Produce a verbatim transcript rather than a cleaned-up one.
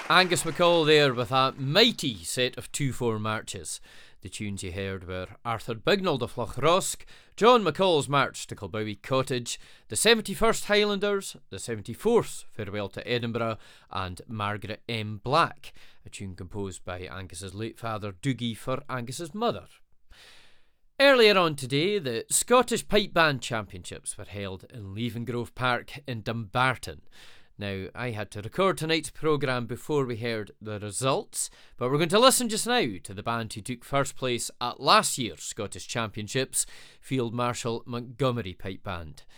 Angus MacColl there with a mighty set of two four marches. The tunes you heard were Arthur Bignell de Flochrosk, John McCall's March to Kilbowie Cottage, the seventy-first Highlanders, the seventy-fourth Farewell to Edinburgh, and Margaret M. Black, a tune composed by Angus's late father Doogie for Angus's mother. Earlier on today, the Scottish Pipe Band Championships were held in Levengrove Park in Dumbarton. Now, I had to record tonight's programme before we heard the results, but we're going to listen just now to the band who took first place at last year's Scottish Championships, Field Marshal Montgomery Pipe Band.